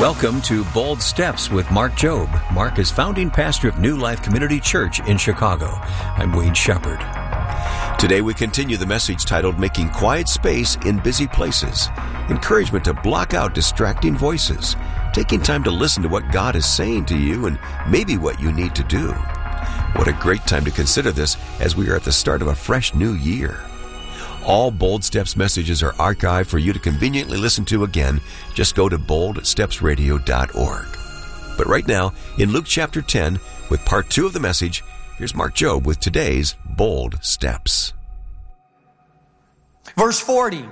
Welcome to Bold Steps with Mark Jobe. Mark is founding pastor of New Life Community Church in Chicago. I'm Wayne Shepherd. Today we continue the message titled Making Quiet Space in Busy Places. Encouragement to block out distracting voices. Taking time to listen to what God is saying to you and maybe what you need to do. What a great time to consider this as we are at the start of a fresh new year. All Bold Steps messages are archived for you to conveniently listen to again. Just go to boldstepsradio.org. But right now, in Luke chapter 10, with part 2 of the message, here's Mark Jobe with today's Bold Steps. Verse 40.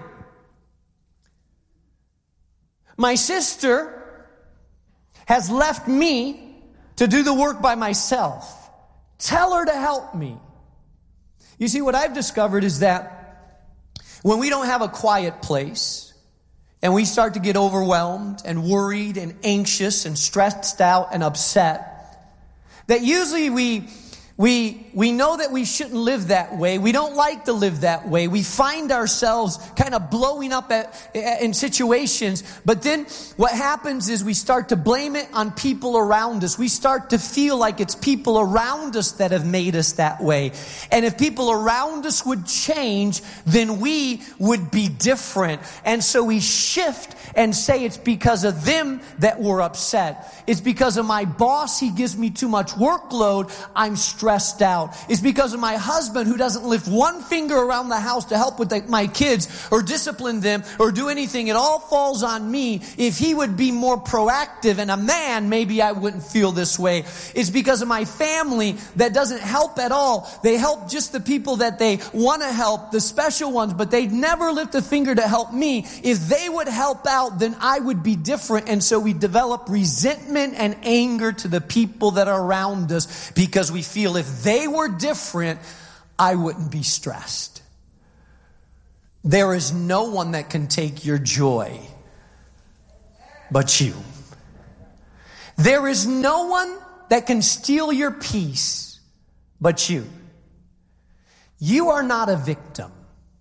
My sister has left me to do the work by myself. Tell her to help me. You see, what I've discovered is that when we don't have a quiet place and we start to get overwhelmed and worried and anxious and stressed out and upset, that usually we know that we shouldn't live that way. We don't like to live that way. We find ourselves kind of blowing up in situations. But then what happens is we start to blame it on people around us. We start to feel like it's people around us that have made us that way. And if people around us would change, then we would be different. And so we shift and say it's because of them that we're upset. It's because of my boss. He gives me too much workload. I'm stressed out. It's because of my husband who doesn't lift one finger around the house to help with my kids or discipline them or do anything. It all falls on me. If he would be more proactive and a man, maybe I wouldn't feel this way. It's because of my family that doesn't help at all. They help just the people that they want to help, the special ones, but they never lift a finger to help me. If they would help out, then I would be different. And so we develop resentment and anger to the people that are around us because we feel if they were different, I wouldn't be stressed. There is no one that can take your joy but you. There is no one that can steal your peace but you. You are not a victim.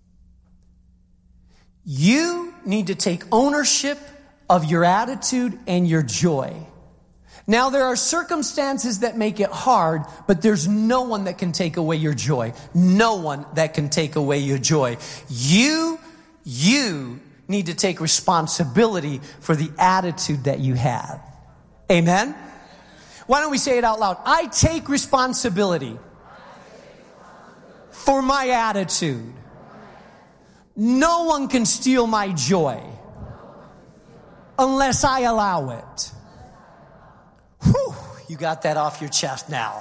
You need to take ownership of your attitude and your joy. Now, there are circumstances that make it hard, but there's no one that can take away your joy. No one that can take away your joy. You need to take responsibility for the attitude that you have. Amen? Why don't we say it out loud? I take responsibility for my attitude. No one can steal my joy unless I allow it. Whew, you got that off your chest now.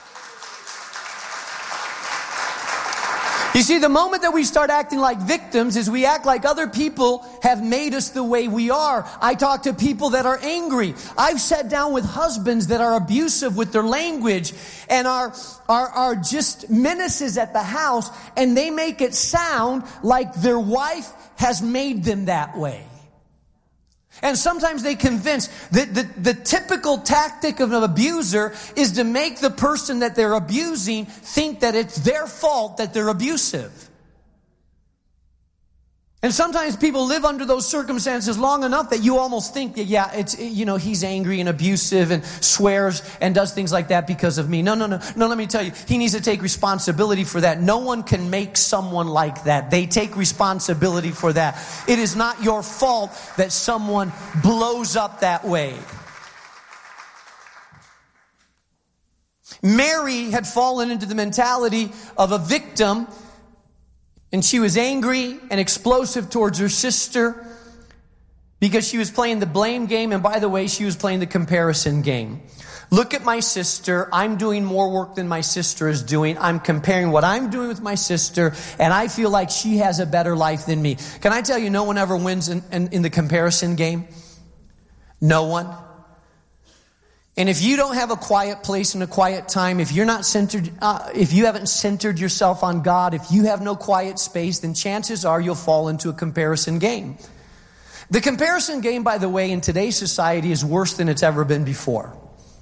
You see, the moment that we start acting like victims is we act like other people have made us the way we are. I talk to people that are angry. I've sat down with husbands that are abusive with their language and are just menaces at the house, and they make it sound like their wife has made them that way. And sometimes they convince that the typical tactic of an abuser is to make the person that they're abusing think that it's their fault that they're abusive. And sometimes people live under those circumstances long enough that you almost think that, yeah, he's angry and abusive and swears and does things like that because of me. No, let me tell you, he needs to take responsibility for that. No one can make someone like that. They take responsibility for that. It is not your fault that someone blows up that way. Mary had fallen into the mentality of a victim, and she was angry and explosive towards her sister because she was playing the blame game. And by the way, she was playing the comparison game. Look at my sister. I'm doing more work than my sister is doing. I'm comparing what I'm doing with my sister, and I feel like she has a better life than me. Can I tell you, no one ever wins in the comparison game? No one. And if you don't have a quiet place and a quiet time, if you're not centered, if you haven't centered yourself on God, if you have no quiet space, then chances are you'll fall into a comparison game. The comparison game, by the way, in today's society is worse than it's ever been before.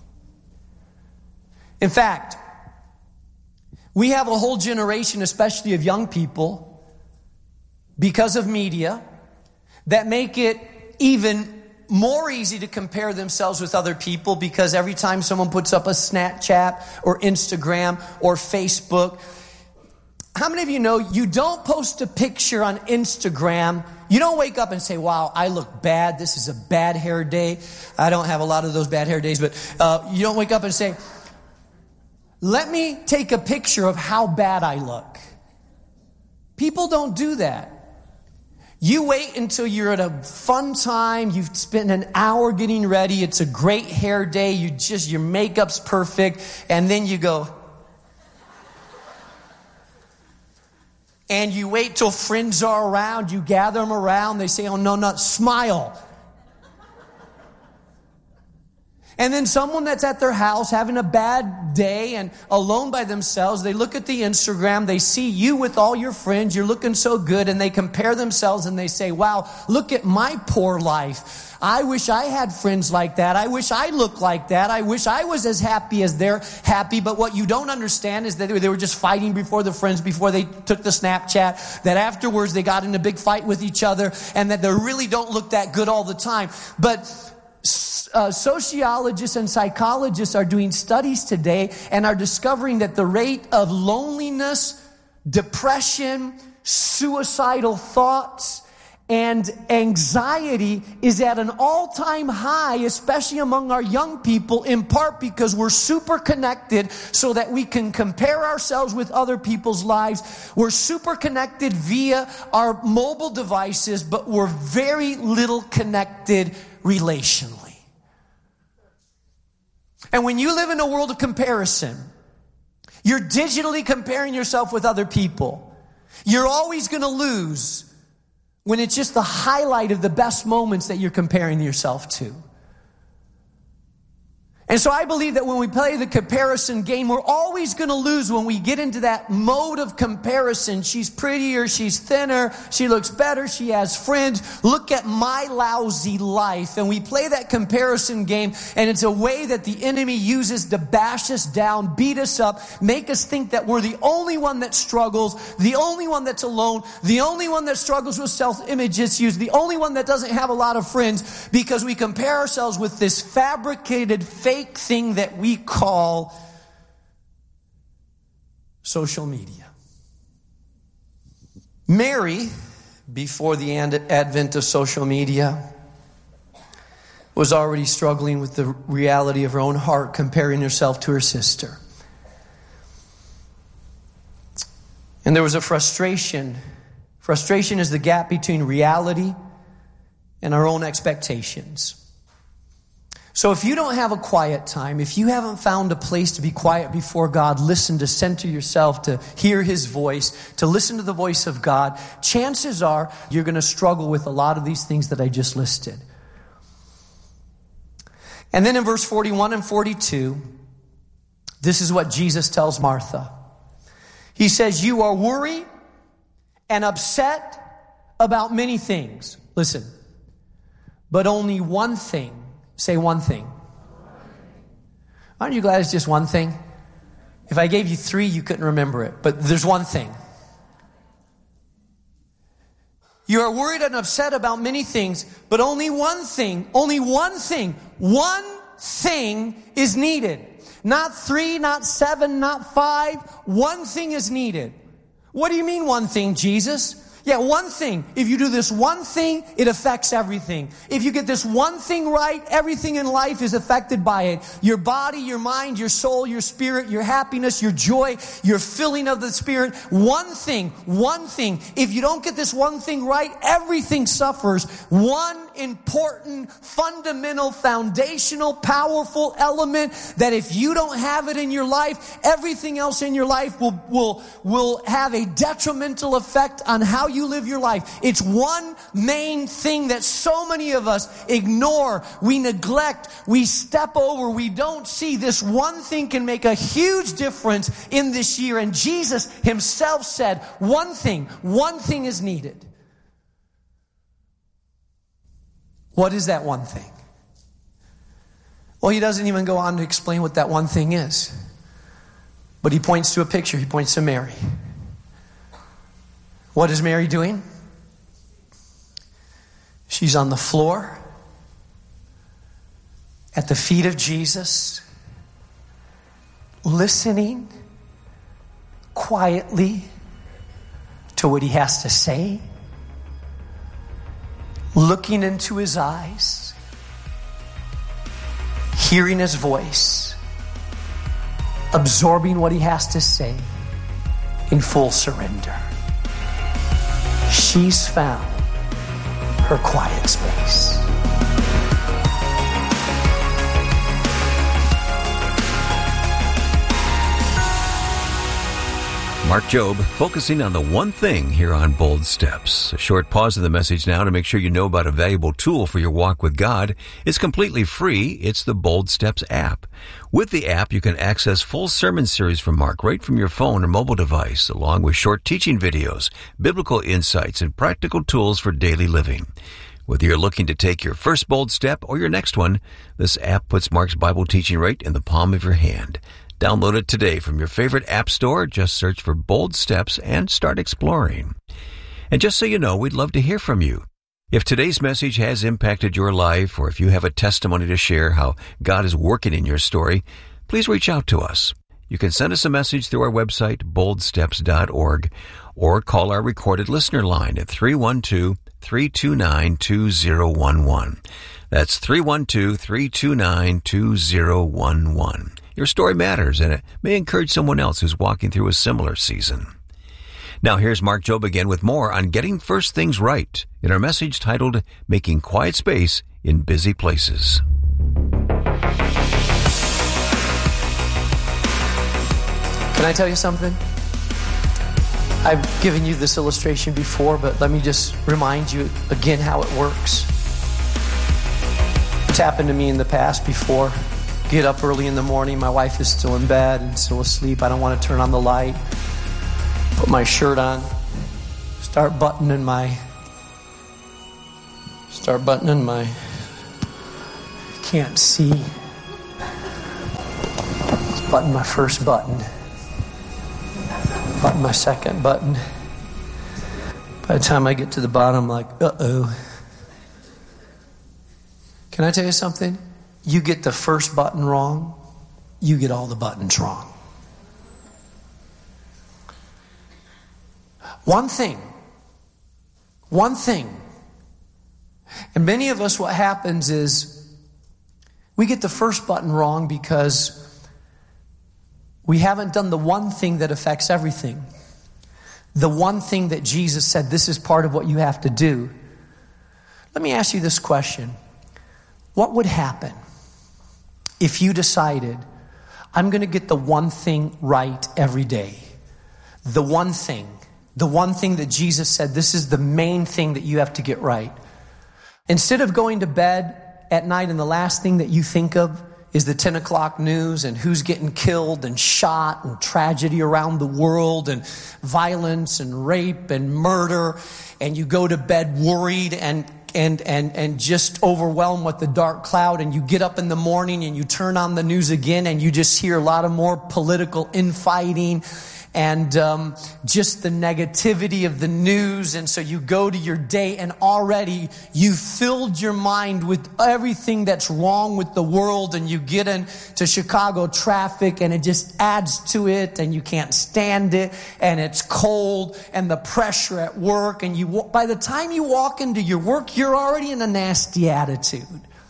In fact, we have a whole generation, especially of young people, because of media, that make it even more easy to compare themselves with other people because every time someone puts up a Snapchat or Instagram or Facebook, how many of you know you don't post a picture on Instagram? You don't wake up and say, wow, I look bad. This is a bad hair day. I don't have a lot of those bad hair days, but you don't wake up and say, let me take a picture of how bad I look. People don't do that. You wait until you're at a fun time. You've spent an hour getting ready. It's a great hair day. Your makeup's perfect. And then you go. And you wait till friends are around. You gather them around. They say, oh, no, smile. And then someone that's at their house having a bad day and alone by themselves, they look at the Instagram, they see you with all your friends, you're looking so good, and they compare themselves and they say, wow, look at my poor life. I wish I had friends like that. I wish I looked like that. I wish I was as happy as they're happy. But what you don't understand is that they were just fighting before the friends, before they took the Snapchat, that afterwards they got in a big fight with each other, and that they really don't look that good all the time. But sociologists and psychologists are doing studies today and are discovering that the rate of loneliness, depression, suicidal thoughts, and anxiety is at an all-time high, especially among our young people, in part because we're super connected so that we can compare ourselves with other people's lives. We're super connected via our mobile devices, but we're very little connected relationally. And when you live in a world of comparison, you're digitally comparing yourself with other people. You're always going to lose when it's just the highlight of the best moments that you're comparing yourself to. And so I believe that when we play the comparison game, we're always going to lose when we get into that mode of comparison. She's prettier, she's thinner, she looks better, she has friends. Look at my lousy life. And we play that comparison game, and it's a way that the enemy uses to bash us down, beat us up, make us think that we're the only one that struggles, the only one that's alone, the only one that struggles with self-image issues, the only one that doesn't have a lot of friends, because we compare ourselves with this fabricated, fake thing that we call social media. Mary, before the advent of social media, was already struggling with the reality of her own heart, comparing herself to her sister. And there was a frustration. Frustration is the gap between reality and our own expectations. So if you don't have a quiet time, if you haven't found a place to be quiet before God, listen, to center yourself, to hear His voice, to listen to the voice of God, chances are you're going to struggle with a lot of these things that I just listed. And then in verse 41 and 42, this is what Jesus tells Martha. He says, you are worried and upset about many things. Listen, but only one thing. Say one thing. Aren't you glad it's just one thing? If I gave you three, you couldn't remember it. But there's one thing. You are worried and upset about many things, but only one thing is needed. Not three, not seven, not five. One thing is needed. What do you mean one thing, Jesus? Yeah, one thing. If you do this one thing, it affects everything. If you get this one thing right, everything in life is affected by it. Your body, your mind, your soul, your spirit, your happiness, your joy, your filling of the Spirit. One thing. If you don't get this one thing right, everything suffers. One important, fundamental, foundational, powerful element that if you don't have it in your life, everything else in your life will have a detrimental effect on how you live your life. It's one main thing that so many of us ignore, we neglect, we step over, we don't see. This one thing can make a huge difference in this year. And Jesus Himself said, one thing is needed. What is that one thing? Well, He doesn't even go on to explain what that one thing is. But He points to a picture. He points to Mary. What is Mary doing? She's on the floor at the feet of Jesus, listening quietly to what he has to say, looking into his eyes, hearing his voice, absorbing what he has to say in full surrender. She's found her quiet space. Mark Jobe focusing on the one thing here on Bold Steps. A short pause in the message now to make sure you know about a valuable tool for your walk with God. It's completely free. It's the Bold Steps app. With the app, you can access full sermon series from Mark right from your phone or mobile device, along with short teaching videos, biblical insights, and practical tools for daily living. Whether you're looking to take your first bold step or your next one, this app puts Mark's Bible teaching right in the palm of your hand. Download it today from your favorite app store. Just search for Bold Steps and start exploring. And just so you know, we'd love to hear from you. If today's message has impacted your life, or if you have a testimony to share how God is working in your story, please reach out to us. You can send us a message through our website, boldsteps.org, or call our recorded listener line at 312-329-2011. That's 312-329-2011. Your story matters, and it may encourage someone else who's walking through a similar season. Now here's Mark Jobe again with more on getting first things right in our message titled, Making Quiet Space in Busy Places. Can I tell you something? I've given you this illustration before, but let me just remind you again how it works. It's happened to me in the past before. Get up early in the morning, my wife is still in bed and still asleep. I don't want to turn on the light. Put my shirt on. Start buttoning my can't see. Let's button my first button. Button my second button. By the time I get to the bottom, I'm like, uh-oh. Can I tell you something? You get the first button wrong, you get all the buttons wrong. One thing. And many of us, what happens is we get the first button wrong because we haven't done the one thing that affects everything. The one thing that Jesus said, this is part of what you have to do. Let me ask you this question. What would happen if you decided, I'm going to get the one thing right every day? The one thing that Jesus said, this is the main thing that you have to get right. Instead of going to bed at night and the last thing that you think of is the 10 o'clock news and who's getting killed and shot and tragedy around the world and violence and rape and murder, and you go to bed worried and just overwhelmed with the dark cloud, and you get up in the morning and you turn on the news again and you just hear a lot of more political infighting and just the negativity of the news. And so you go to your day and already you filled your mind with everything that's wrong with the world, and you get into Chicago traffic and it just adds to it, and you can't stand it, and it's cold, and the pressure at work, and by the time you walk into your work, you're already in a nasty attitude.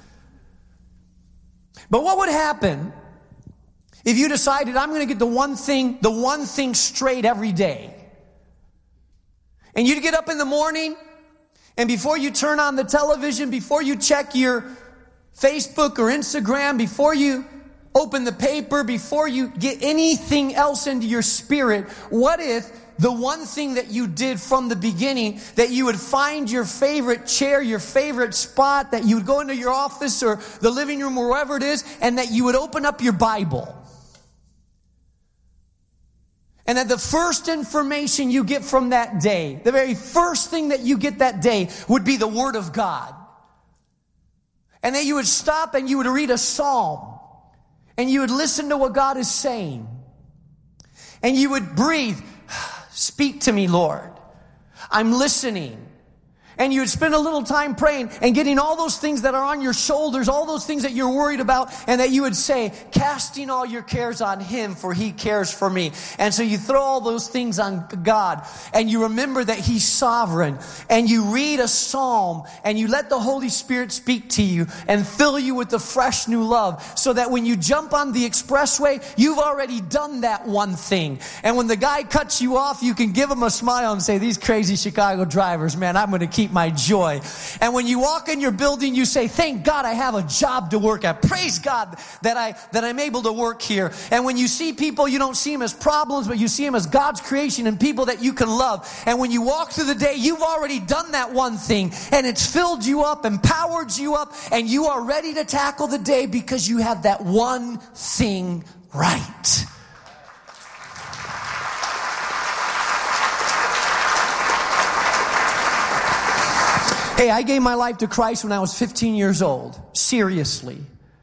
But what would happen if you decided, I'm going to get the one thing straight every day? And you'd get up in the morning, and before you turn on the television, before you check your Facebook or Instagram, before you open the paper, before you get anything else into your spirit, what if the one thing that you did from the beginning, that you would find your favorite chair, your favorite spot, that you would go into your office or the living room or wherever it is, and that you would open up your Bible? And that the first information you get from that day, the very first thing that you get that day would be the Word of God. And that you would stop and you would read a psalm. And you would listen to what God is saying. And you would breathe, speak to me, Lord. I'm listening. And you would spend a little time praying and getting all those things that are on your shoulders, all those things that you're worried about, and that you would say, casting all your cares on Him, for He cares for me. And so you throw all those things on God, and you remember that He's sovereign, and you read a psalm, and you let the Holy Spirit speak to you and fill you with the fresh new love, so that when you jump on the expressway, you've already done that one thing. And when the guy cuts you off, you can give him a smile and say, these crazy Chicago drivers, man, I'm going to keep my joy. And when you walk in your building, you say, thank God I have a job to work at. Praise God that I'm able to work here. And when you see people, you don't see them as problems, but you see them as God's creation and people that you can love. And when you walk through the day, you've already done that one thing, and it's filled you up, empowered you up, and you are ready to tackle the day because you have that one thing right. Hey, I gave my life to Christ when I was 15 years old. Seriously.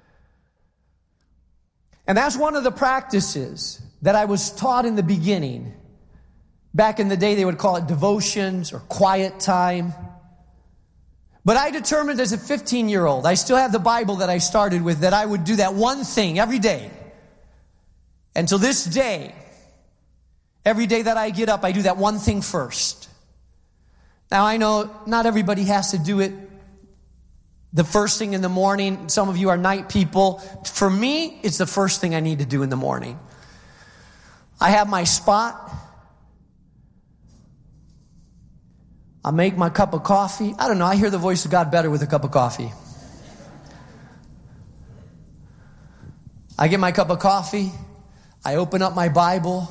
And that's one of the practices that I was taught in the beginning. Back in the day, they would call it devotions or quiet time. But I determined as a 15-year-old, I still have the Bible that I started with, that I would do that one thing every day. And to this day, every day that I get up, I do that one thing first. Now, I know not everybody has to do it the first thing in the morning. Some of you are night people. For me, it's the first thing I need to do in the morning. I have my spot. I make my cup of coffee. I don't know, I hear the voice of God better with a cup of coffee. I get my cup of coffee. I open up my Bible.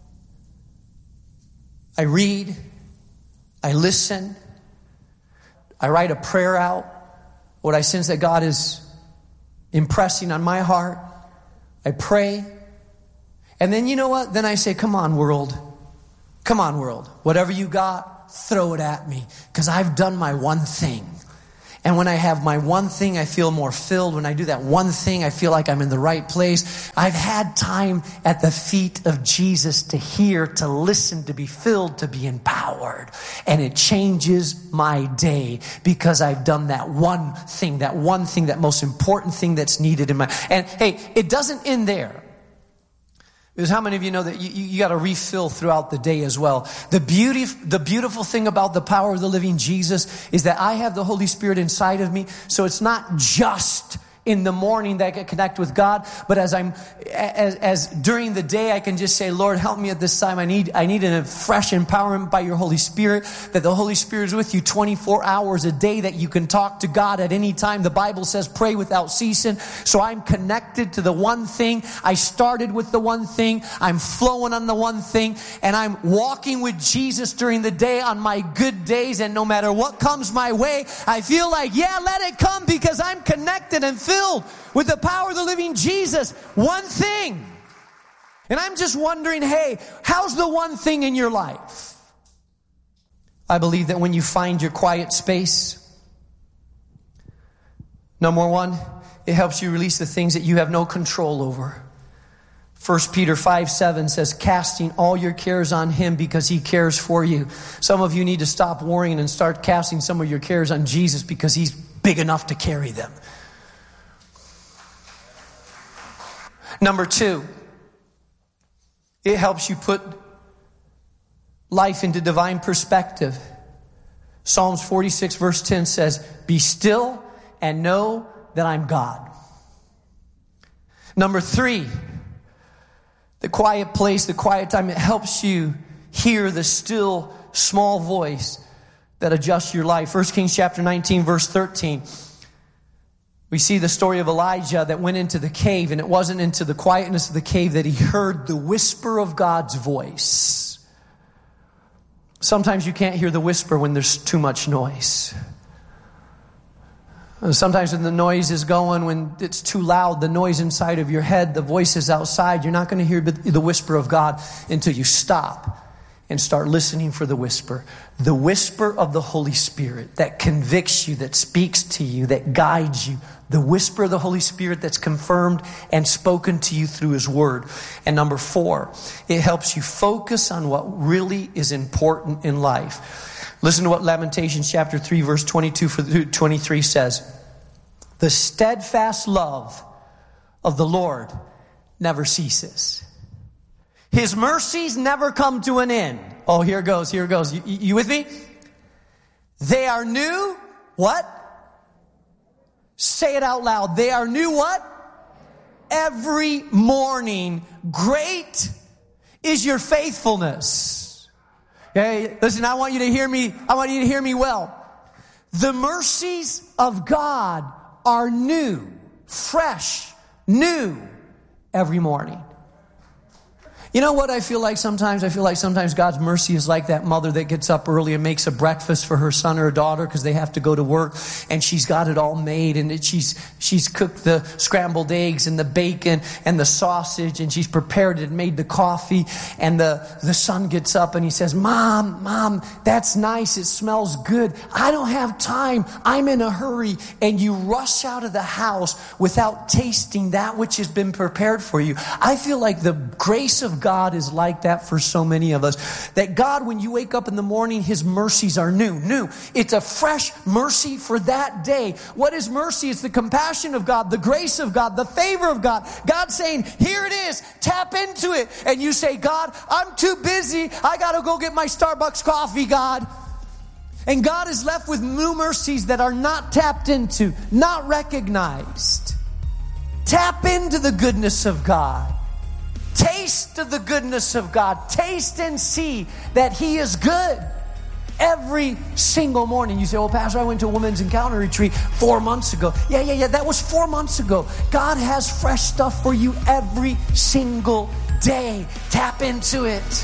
I read. I listen. I write a prayer out, what I sense that God is impressing on my heart. I pray. And then you know what? Then I say, come on, world. Come on, world. Whatever you got, throw it at me. Because I've done my one thing. And when I have my one thing, I feel more filled. When I do that one thing, I feel like I'm in the right place. I've had time at the feet of Jesus to hear, to listen, to be filled, to be empowered. And it changes my day because I've done that one thing, that most important thing that's needed in my... And hey, it doesn't end there. Because how many of you know that you got to refill throughout the day as well? The beautiful thing about the power of the living Jesus is that I have the Holy Spirit inside of me. So it's not just in the morning that I can connect with God, but as during the day, I can just say, Lord, help me at this time. I need a fresh empowerment by your Holy Spirit, that the Holy Spirit is with you 24 hours a day, that you can talk to God at any time. The Bible says pray without ceasing. So I'm connected to the one thing. I started with the one thing. I'm flowing on the one thing, and I'm walking with Jesus during the day on my good days. And no matter what comes my way, I feel like, yeah, let it come, because I'm connected and filled with the power of the living Jesus. One thing. And I'm just wondering, hey, how's the one thing in your life? I believe that when you find your quiet space, number one, it helps you release the things that you have no control over. 1 Peter 5:7 says, casting all your cares on Him because He cares for you. Some of you need to stop worrying and start casting some of your cares on Jesus, because He's big enough to carry them. Number two, it helps you put life into divine perspective. Psalms 46 verse 10 says, be still and know that I'm God. Number three, the quiet place, the quiet time, it helps you hear the still small voice that adjusts your life. 1 Kings chapter 19 verse 13. We see the story of Elijah that went into the cave, and it wasn't into the quietness of the cave that he heard the whisper of God's voice. Sometimes you can't hear the whisper when there's too much noise. Sometimes when the noise is going, when it's too loud, the noise inside of your head, the voices outside, you're not going to hear the whisper of God until you stop and start listening for the whisper. The whisper of the Holy Spirit that convicts you, that speaks to you, that guides you. The whisper of the Holy Spirit that's confirmed and spoken to you through His Word. And number four, it helps you focus on what really is important in life. Listen to what Lamentations chapter 3, verse 22 through 23 says. The steadfast love of the Lord never ceases. His mercies never come to an end. Oh, here it goes. You with me? They are new. What? Say it out loud. They are new what? Every morning. Great is your faithfulness. Okay, listen, I want you to hear me. I want you to hear me well. The mercies of God are new, fresh, new every morning. You know what I feel like sometimes? I feel like sometimes God's mercy is like that mother that gets up early and makes a breakfast for her son or daughter because they have to go to work, and she's got it all made, and she's cooked the scrambled eggs and the bacon and the sausage, and she's prepared it and made the coffee, and the son gets up and he says, Mom, that's nice. It smells good. I don't have time. I'm in a hurry. And you rush out of the house without tasting that which has been prepared for you. I feel like the grace of God is like that for so many of us. That God, when you wake up in the morning, His mercies are new. It's a fresh mercy for that day. What is mercy? It's the compassion of God, the grace of God, the favor of God. God saying, here it is, tap into it. And you say, God, I'm too busy. I got to go get my Starbucks coffee, God. And God is left with new mercies that are not tapped into, not recognized. Tap into the goodness of God. Taste of the goodness of God. Taste and see that He is good. Every single morning. You say, well, Pastor, I went to a women's encounter retreat 4 months ago. Yeah. That was 4 months ago. God has fresh stuff for you every single day. Tap into it.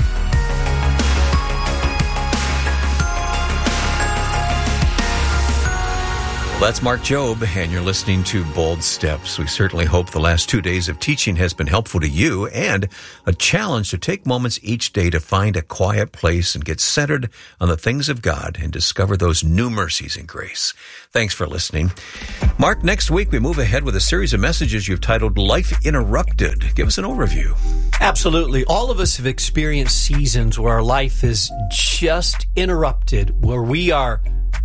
Well, that's Mark Jobe, and you're listening to Bold Steps. We certainly hope the last 2 days of teaching has been helpful to you and a challenge to take moments each day to find a quiet place and get centered on the things of God and discover those new mercies and grace. Thanks for listening. Mark, next week we move ahead with a series of messages you've titled Life Interrupted. Give us an overview. Absolutely. All of us have experienced seasons where our life is just interrupted, where we are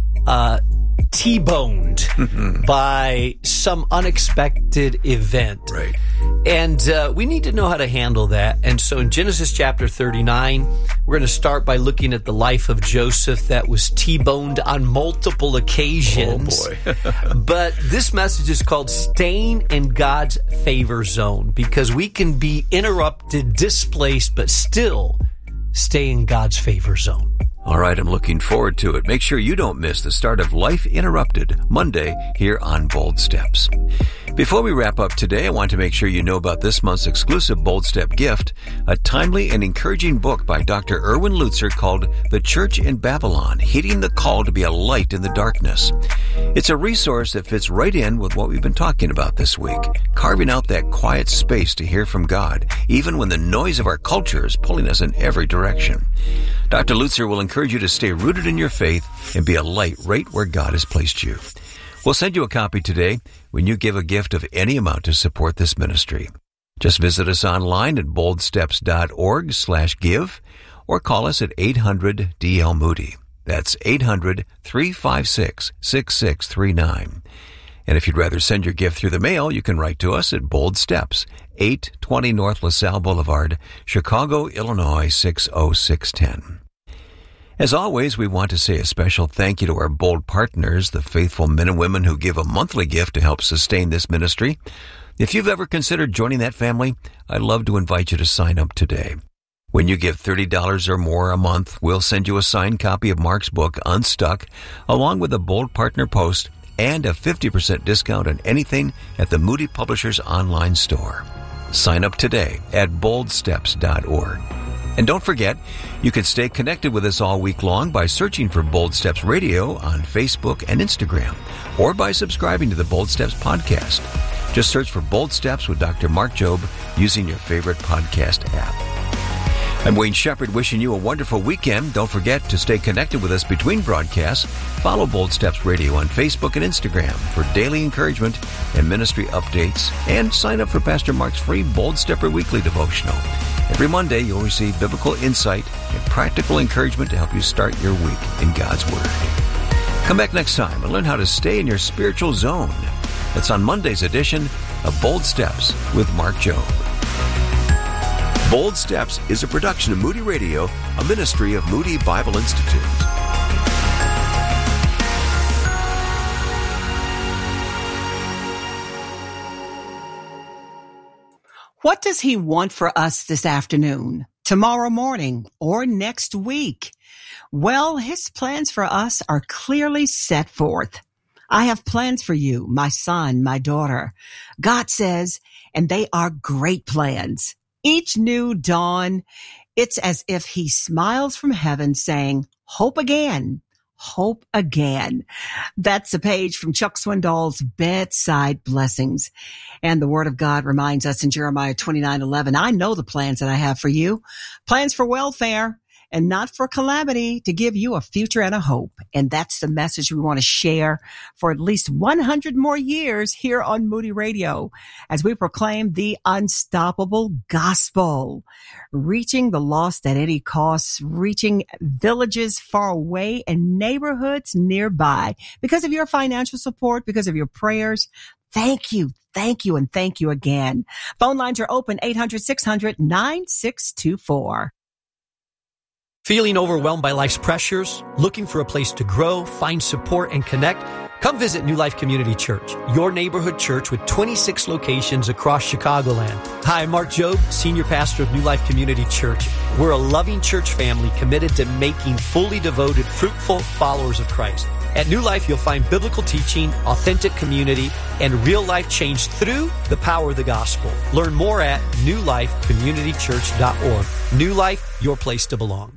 T-boned by some unexpected event. Right. And we need to know how to handle that. And so in Genesis chapter 39, we're going to start by looking at the life of Joseph that was T-boned on multiple occasions. Oh, boy. But this message is called Staying in God's Favor Zone, because we can be interrupted, displaced, but still stay in God's favor zone. All right, I'm looking forward to it. Make sure you don't miss the start of Life Interrupted Monday here on Bold Steps. Before we wrap up today, I want to make sure you know about this month's exclusive Bold Step gift, a timely and encouraging book by Dr. Erwin Lutzer called The Church in Babylon, Heeding the Call to be a Light in the Darkness. It's a resource that fits right in with what we've been talking about this week, carving out that quiet space to hear from God, even when the noise of our culture is pulling us in every direction. Dr. Lutzer will encourage you to stay rooted in your faith and be a light right where God has placed you. We'll send you a copy today when you give a gift of any amount to support this ministry. Just visit us online at boldsteps.org/give or call us at 800-DL-MOODY. That's 800-356-6639. And if you'd rather send your gift through the mail, you can write to us at Bold Steps, 820 North LaSalle Boulevard, Chicago, Illinois, 60610. As always, we want to say a special thank you to our Bold partners, the faithful men and women who give a monthly gift to help sustain this ministry. If you've ever considered joining that family, I'd love to invite you to sign up today. When you give $30 or more a month, we'll send you a signed copy of Mark's book, Unstuck, along with a Bold Partner post and a 50% discount on anything at the Moody Publishers online store. Sign up today at boldsteps.org. And don't forget, you can stay connected with us all week long by searching for Bold Steps Radio on Facebook and Instagram, or by subscribing to the Bold Steps podcast. Just search for Bold Steps with Dr. Mark Jobe using your favorite podcast app. I'm Wayne Shepherd, wishing you a wonderful weekend. Don't forget to stay connected with us between broadcasts. Follow Bold Steps Radio on Facebook and Instagram for daily encouragement and ministry updates. And sign up for Pastor Mark's free Bold Stepper Weekly devotional. Every Monday, you'll receive biblical insight and practical encouragement to help you start your week in God's Word. Come back next time and learn how to stay in your spiritual zone. That's on Monday's edition of Bold Steps with Mark Jobe. Bold Steps is a production of Moody Radio, a ministry of Moody Bible Institute. What does He want for us this afternoon, tomorrow morning, or next week? Well, His plans for us are clearly set forth. I have plans for you, my son, my daughter. God says, and they are great plans. Each new dawn, it's as if He smiles from heaven saying, hope again. Hope again. That's a page from Chuck Swindoll's Bedside Blessings. And the Word of God reminds us in Jeremiah 29:11, I know the plans that I have for you, plans for welfare and not for calamity, to give you a future and a hope. And that's the message we want to share for at least 100 more years here on Moody Radio as we proclaim the unstoppable gospel, reaching the lost at any cost, reaching villages far away and neighborhoods nearby. Because of your financial support, because of your prayers, thank you, and thank you again. Phone lines are open, 800-600-9624. Feeling overwhelmed by life's pressures? Looking for a place to grow, find support, and connect? Come visit New Life Community Church, your neighborhood church with 26 locations across Chicagoland. Hi, I'm Mark Jobe, Senior Pastor of New Life Community Church. We're a loving church family committed to making fully devoted, fruitful followers of Christ. At New Life, you'll find biblical teaching, authentic community, and real life change through the power of the gospel. Learn more at newlifecommunitychurch.org. New Life, your place to belong.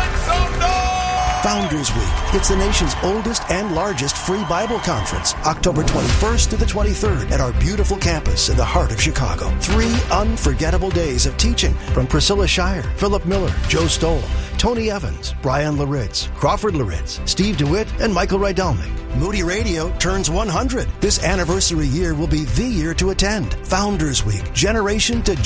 Founders Week. It's the nation's oldest and largest free Bible conference, October 21st to the 23rd at our beautiful campus in the heart of Chicago. 3 unforgettable days of teaching from Priscilla Shire, Philip Miller, Joe Stoll, Tony Evans, Brian Laritz, Crawford Laritz, Steve DeWitt, and Michael Rydelnik. Moody Radio turns 100. This anniversary year will be the year to attend. Founders Week, Generation to